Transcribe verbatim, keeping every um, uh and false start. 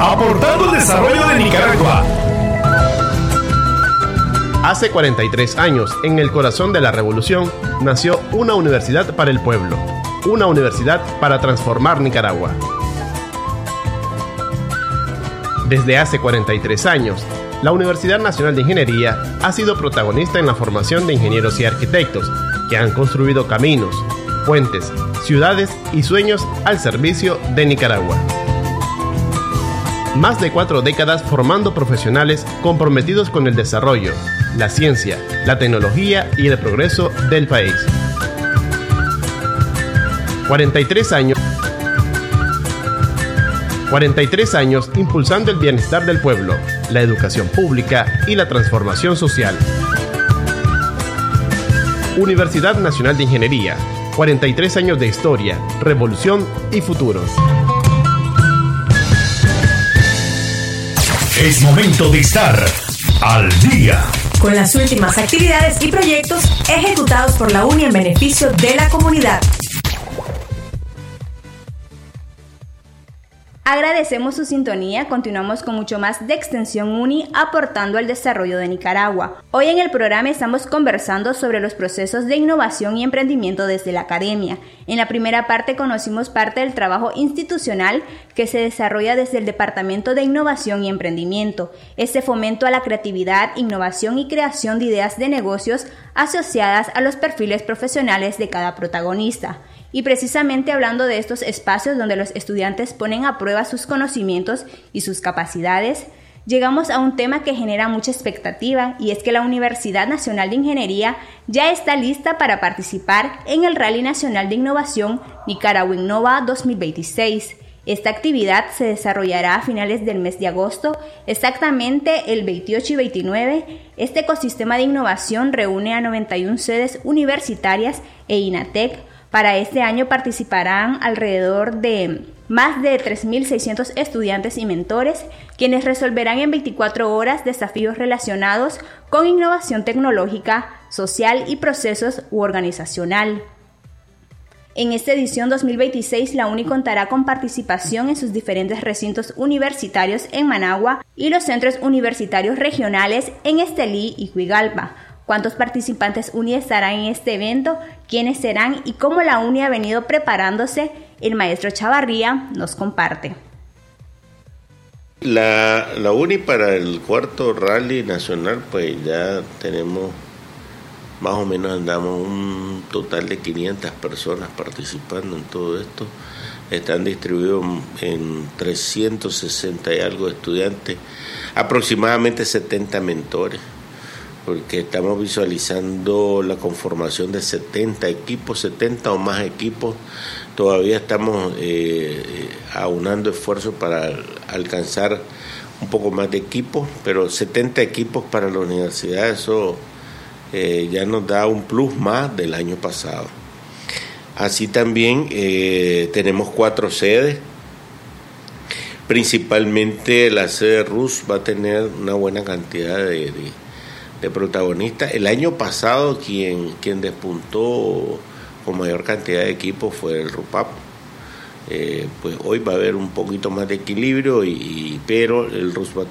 aportando al desarrollo de Nicaragua. Hace cuarenta y tres años, en el corazón de la revolución, nació una universidad para el pueblo, una universidad para transformar Nicaragua. Desde hace cuarenta y tres años, la Universidad Nacional de Ingeniería ha sido protagonista en la formación de ingenieros y arquitectos que han construido caminos, puentes, ciudades y sueños al servicio de Nicaragua. Más de cuatro décadas formando profesionales comprometidos con el desarrollo, la ciencia, la tecnología y el progreso del país. cuarenta y tres años. cuarenta y tres años impulsando el bienestar del pueblo, la educación pública y la transformación social. Universidad Nacional de Ingeniería, cuarenta y tres años de historia, revolución y futuro. Es momento de estar al día con las últimas actividades y proyectos ejecutados por la U N I en beneficio de la comunidad. Agradecemos su sintonía, continuamos con mucho más de Extensión U N I aportando al desarrollo de Nicaragua. Hoy en el programa estamos conversando sobre los procesos de innovación y emprendimiento desde la academia. En la primera parte conocimos parte del trabajo institucional que se desarrolla desde el Departamento de Innovación y Emprendimiento. Este fomento a la creatividad, innovación y creación de ideas de negocios asociadas a los perfiles profesionales de cada protagonista. Y precisamente hablando de estos espacios donde los estudiantes ponen a prueba sus conocimientos y sus capacidades, llegamos a un tema que genera mucha expectativa y es que la Universidad Nacional de Ingeniería ya está lista para participar en el Rally Nacional de Innovación Nicaragua Innova dos mil veintiséis. Esta actividad se desarrollará a finales del mes de agosto, exactamente el veintiocho y veintinueve. Este ecosistema de innovación reúne a noventa y una sedes universitarias e INATEC. Para este año participarán alrededor de más de tres mil seiscientos estudiantes y mentores, quienes resolverán en veinticuatro horas desafíos relacionados con innovación tecnológica, social y procesos u organizacional. En esta edición dos mil veintiséis, la U N I contará con participación en sus diferentes recintos universitarios en Managua y los centros universitarios regionales en Estelí y Huigalpa. ¿Cuántos participantes U N I estarán en este evento? ¿Quiénes serán? ¿Y cómo la U N I ha venido preparándose? El maestro Chavarría nos comparte. La, la U N I para el cuarto rally nacional, pues ya tenemos, más o menos andamos un total de quinientas personas participando en todo esto. Están distribuidos en trescientos sesenta y algo estudiantes, aproximadamente setenta mentores, porque estamos visualizando la conformación de setenta equipos, setenta o más equipos. Todavía estamos eh, aunando esfuerzos para alcanzar un poco más de equipos, pero setenta equipos para la universidad, eso eh, ya nos da un plus más del año pasado. Así también eh, tenemos cuatro sedes. Principalmente la sede R U S va a tener una buena cantidad de... de de protagonistas. El año pasado quien, quien despuntó con mayor cantidad de equipos fue el RUPAP. Eh, pues hoy va a haber un poquito más de equilibrio, y, y pero el R U S va,